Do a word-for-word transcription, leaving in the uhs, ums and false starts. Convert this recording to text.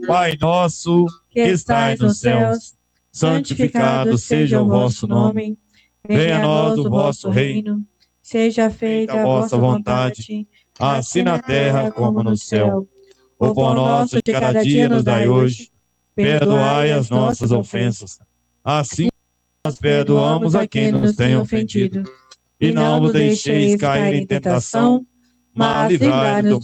Pai nosso, que estais nos céus, santificado seja o vosso nome. Venha a nós o vosso reino. Seja feita a vossa vontade, assim na terra como no céu. O pão nosso de cada dia nos dai hoje. Perdoai as nossas ofensas, assim nós perdoamos a quem nos tem ofendido. E não nos deixeis cair em tentação, mas livrai-nos do